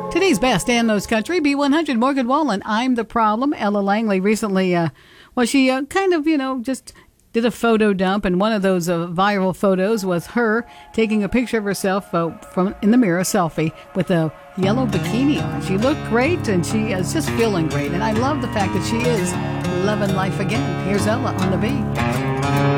Today's best and most country, B100, Morgan Wallen, I'm the Problem. Ella Langley recently, she kind of, just did a photo dump, and one of those viral photos was her taking a picture of herself from in the mirror, selfie, with a yellow bikini on. She looked great, and she is just feeling great, and I love the fact that she is loving life again. Here's Ella on the B.